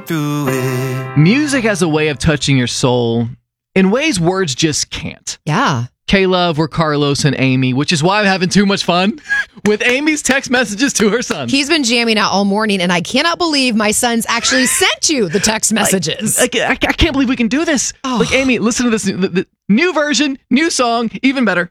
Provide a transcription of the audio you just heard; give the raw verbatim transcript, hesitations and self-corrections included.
through it. Music has a way of touching your soul in ways words just can't. Yeah. K-Love, we're Carlos and Amy, which is why I'm having too much fun with Amy's text messages to her son. He's been jamming out all morning, and I cannot believe my son's actually sent you the text messages. I, I, I can't believe we can do this. Oh. Like, Amy, listen to this. The, the new version, new song, even better.